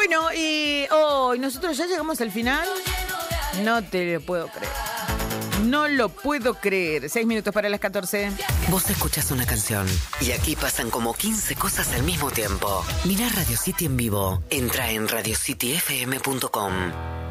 Bueno, y hoy nosotros ya llegamos al final. No te lo puedo creer. No lo puedo creer. 6 minutos para las 14. Vos escuchás una canción y aquí pasan como 15 cosas al mismo tiempo. Mirá Radio City en vivo. Entra en radiocityfm.com.